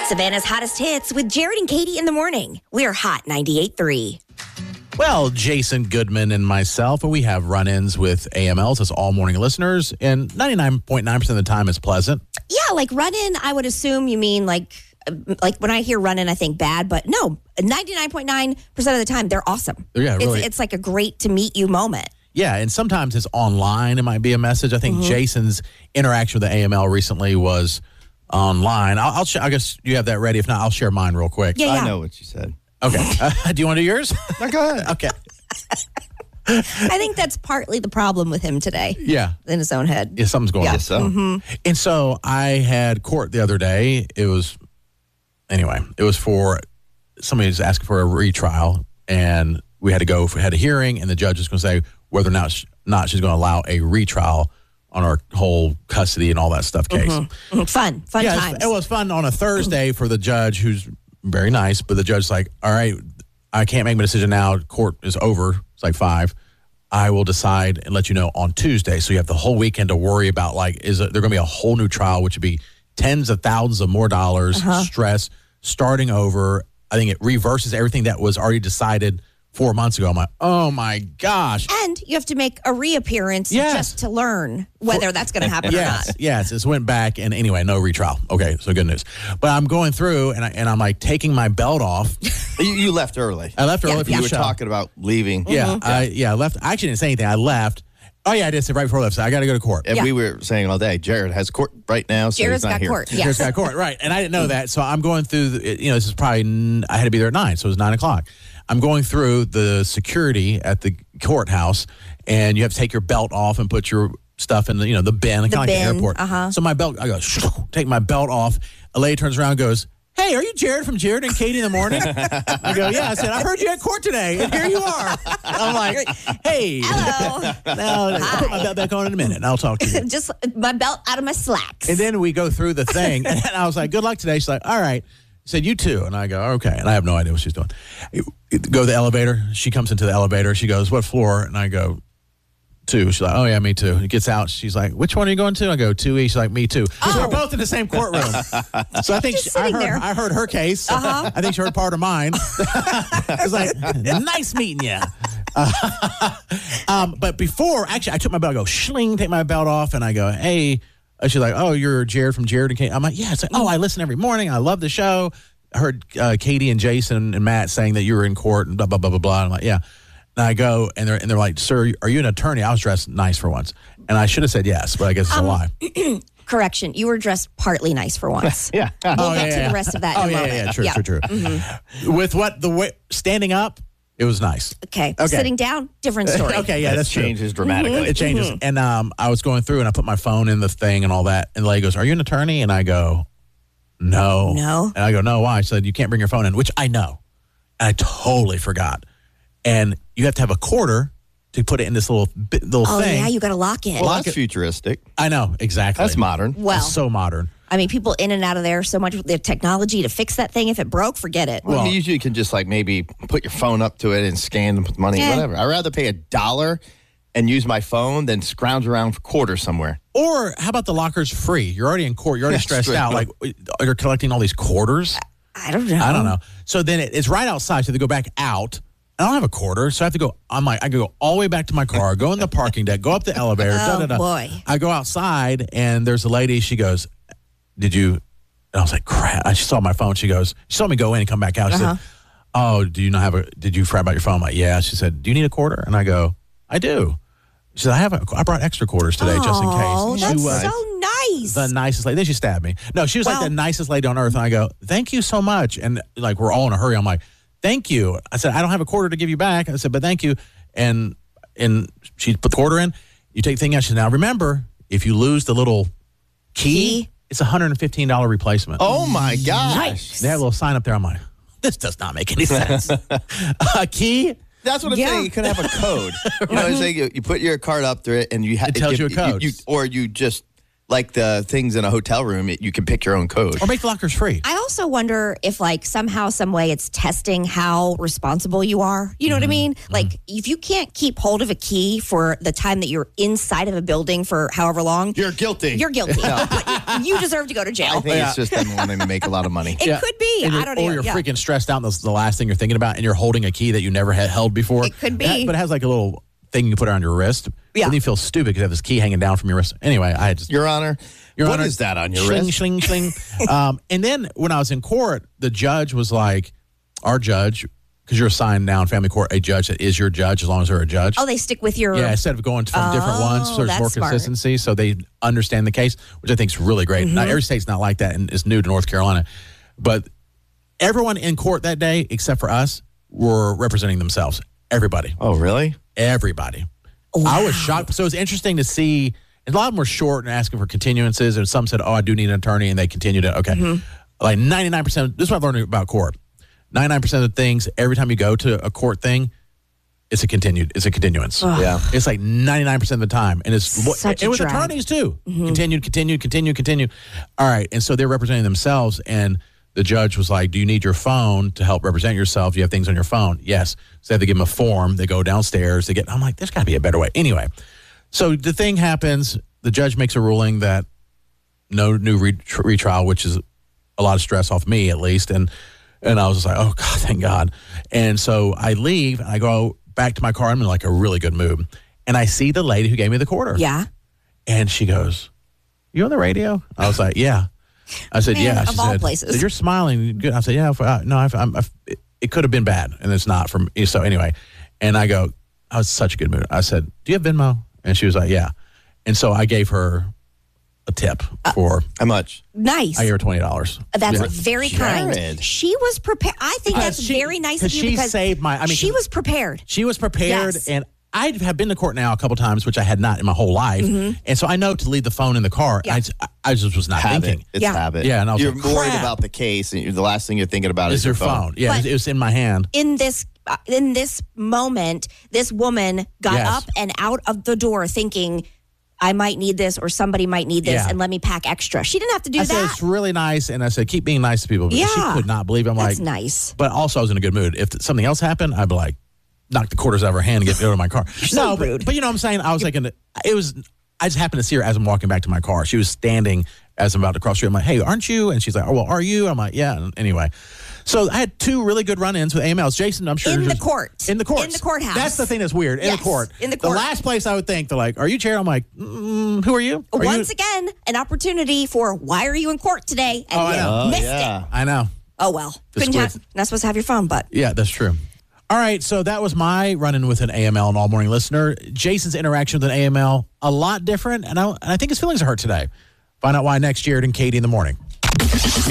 Savannah's hottest hits with Jared and Katie in the morning. We're Hot 98.3. Well, Jason Goodman and myself, we have run-ins with AMLs as all morning listeners, and 99.9% of the time it's pleasant. Yeah, like run-in, I would assume you mean like when I hear run-in, I think bad, but no, 99.9% of the time, they're awesome. Yeah, really. It's like a great to meet you moment. Yeah, and sometimes it's online. It might be a message. I think Jason's interaction with the AML recently was online. I guess you have that ready. If not, I'll share mine real quick. Yeah. I know what you said. Okay. Do you want to do yours? No, go ahead. Okay. I think that's partly the problem with him today. Yeah. In his own head. Yeah, something's going on. Yes, so. And so I had court the other day. It was for somebody was asking for a retrial, and we had a hearing, and the judge was going to say whether or not she's going to allow a retrial on our whole custody and all that stuff case. Fun Yeah, times. it was fun on a Thursday for the judge, who's very nice, but the judge's like, all right, I can't make my decision now. Court is over. It's like 5. I will decide and let you know on Tuesday. So you have the whole weekend to worry about, like, is there going to be a whole new trial, which would be tens of thousands of more dollars, stress, starting over. I think it reverses everything that was already decided 4 months ago. I'm like, oh my gosh. And you have to make a reappearance just to learn whether that's going to happen or not. Yes, it went back, and anyway, no retrial. Okay, so good news. But I'm going through, and I'm like taking my belt off. You left early. I left early for You the were show. talking about leaving. Yeah, I left. I actually didn't say anything. I left. Oh, yeah, I did say right before I left. So I got to go to court. And we were saying all day, Jared has court right now, so Jared's he's not got here. court. Yeah. Jared's got court, right. And I didn't know that. So I'm going through, this is probably, I had to be there at 9, so it was 9 o'clock. I'm going through the security at the courthouse, and you have to take your belt off and put your stuff in the bin, kind of like the airport. So my belt, I go, take my belt off. A lady turns around and goes, hey, are you Jared from Jared and Katie in the morning? I go, yeah. I said, I heard you at court today, and here you are. I'm like, hey. Hello. I'll put my belt back on in a minute, and I'll talk to you. Just my belt out of my slacks. And then we go through the thing, and I was like, good luck today. She's like, all right. She said, you too. And I go, okay. And I have no idea what she's doing. Go to the elevator. She comes into the elevator. She goes, what floor? And I go, 2. She's like, oh, yeah, me too. He gets out. She's like, which one are you going to? I go, 2E. She's like, me too. So we're both in the same courtroom. So I think I heard her case. I think she heard part of mine. I was like, nice meeting you. But before, actually, I took my belt. I go, shling, take my belt off. And I go, hey. She's like, oh, you're Jared from Jared and Katie. I'm like, yeah. It's like, oh, I listen every morning. I love the show. I heard Katie and Jason and Matt saying that you were in court and blah, blah, blah, blah, blah. And I'm like, yeah. And I go, and they're like, sir, are you an attorney? I was dressed nice for once. And I should have said yes, but I guess it's a lie. Correction, you were dressed partly nice for once. Yeah. We'll get to the rest of that in a moment. Yeah, true. With the way, standing up, it was nice. Okay. Sitting down, different story. Okay, yeah, that's changes dramatically. It changes. And I was going through, and I put my phone in the thing and all that, and the lady goes, are you an attorney? And I go, no. And I go, no, why? She said, you can't bring your phone in, which I know. And I totally forgot. And you have to have a quarter to put it in this little thing. Oh, yeah, you got to lock it. Well, that's futuristic. I know, exactly. That's modern. Well, that's so modern. I mean, people in and out of there so much with the technology to fix that thing. If it broke, forget it. Well, you usually can just maybe put your phone up to it and scan and put money, whatever. I'd rather pay $1 and use my phone than scrounge around for quarters somewhere. Or how about the locker's free? You're already in court. You're already stressed out. Like, you're collecting all these quarters. I don't know. So then it's right outside. So they go back out. I don't have a quarter, so I have to go. I go all the way back to my car, go in the parking deck, go up the elevator. Boy. I go outside, and there's a lady. She goes, did you? And I was like, crap. She saw my phone. She saw me go in and come back out. She said, oh, did you forget about your phone? I'm like, yeah. She said, do you need a quarter? And I go, I do. She said, I brought extra quarters today just in case. Oh, that's was so nice. the nicest lady. Then she stabbed me. No, she was like the nicest lady on earth. And I go, thank you so much. And like, we're all in a hurry. I'm like, thank you. I said, I don't have a quarter to give you back. I said, but thank you. And she put the quarter in. You take the thing out. She said, now remember, if you lose the little key? It's a $115 replacement. Oh, my gosh. Nice. They had a little sign up there. I'm like, this does not make any sense. A key? That's what I'm saying. You could have a code. You know what I'm saying? You put your card up there, and it tells you a code. or you just like the things in a hotel room, you can pick your own code. Or make the lockers free. I also wonder if, like, somehow, some way it's testing how responsible you are. You know what I mean? Like, if you can't keep hold of a key for the time that you're inside of a building for however long, You're guilty. you're guilty. You deserve to go to jail. I think it's just them wanting to make a lot of money. It could be. And I don't know. Or you're freaking stressed out, and that's the last thing you're thinking about, and you're holding a key that you never had held before. It could be. But it has like a little thing you put around your wrist. Yeah. And you feel stupid because you have this key hanging down from your wrist. Anyway, I just... Your Honor, what is that on your Shling, wrist? shling, shling. And then when I was in court, the judge was like, our judge, because you're assigned now in family court, a judge that is your judge as long as they're a judge. Oh, they stick with your... Yeah, instead of going from different ones, so there's that's more smart. consistency, so they understand the case, which I think is really great. Now, every state's not like that, and it's new to North Carolina. But everyone in court that day, except for us, were representing themselves. Everybody. Oh, really? Everybody. Wow. I was shocked. So it was interesting to see, and a lot of them were short and asking for continuances, and some said, oh, I do need an attorney, and they continued it. Okay. Like 99%, this is what I learned about court. 99% of the things, every time you go to a court thing, it's a continuance. Yeah. It's like 99% of the time. And it's Such a it was drag. attorneys too. Continue. All right. And so they're representing themselves, and the judge was like, do you need your phone to help represent yourself? Do you have things on your phone? Yes. So they have to give them a form. They go downstairs. I'm like, there's got to be a better way. Anyway, so the thing happens. The judge makes a ruling that no new retrial, which is a lot of stress off me at least. And I was just like, oh, God, thank God. And so I leave, and I go back to my car. I'm in like a really good mood. And I see the lady who gave me the quarter. Yeah. And she goes, you on the radio? I was like, yeah. I said, Man, yeah. of She all said, places. you're smiling. Good. I said, yeah. It could have been bad, and it's not for me. So anyway, and I go, I was in such a good mood. I said, do you have Venmo? And she was like, yeah. And so I gave her a tip for, How much? Nice. I gave her $20. That's Yeah. very Jared. kind. She was prepared. I think that's very nice of you she because saved my, she was prepared. She was prepared, Yes. and I have been to court now a couple times, which I had not in my whole life. And so I know to leave the phone in the car. Yeah. I just was not thinking. It's Yeah. habit. Yeah, and I was you're like, worried crap. about the case, and the last thing you're thinking about Is your phone. Yeah, But- it was in my hand. In this moment, this woman got Yes. up and out of the door thinking, I might need this or somebody might need this, Yeah. and let me pack extra. She didn't have to do I said, that. it's really nice. And I said, keep being nice to people. But she Yeah. could not believe it. I'm That's like, nice. but also I was in a good mood. If something else happened, I'd be like, knock the quarters out of her hand and get out of my car. so rude. But you know what I'm saying? I was thinking, I just happened to see her as I'm walking back to my car. She was standing as I'm about to cross the street. I'm like, hey, aren't you? And she's like, oh, well, are you? I'm like, yeah. And anyway, so I had two really good run-ins with AMLs. Jason, I'm sure. In you're the just- court. In the court. In the courthouse. That's the thing that's weird. In Yes, the court. in the court. The last place I would think, they're like, are you Jared? I'm like, who are you? Are Once you? again, an opportunity for why are you in court today? And I you know. missed yeah. it. I know. Oh, well. The Couldn't have, squid. not supposed to have your phone, but Yeah, that's true. All right, so that was my run-in with an AML and all-morning listener. Jason's interaction with an AML, a lot different, and I think his feelings are hurt today. Find out why next, Jared and Katie in the morning.